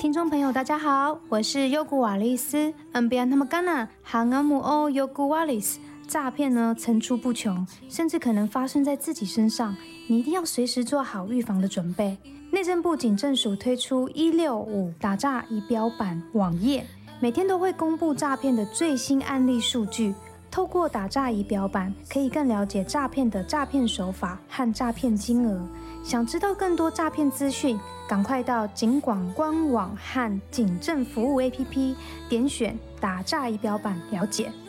听众朋友，大家好，我是优古瓦丽斯。Ambian Hamagana Hangamu O Yogu Walis。诈骗呢层出不穷，甚至可能发生在自己身上，你一定要随时做好预防的准备。内政部警政署推出165打诈仪表板网页，每天都会公布诈骗的最新案例数据。透过打诈仪表板，可以更了解诈骗的诈骗手法和诈骗金额。想知道更多诈骗资讯，赶快到警广官网和警政服务 APP 点选打诈仪表板了解。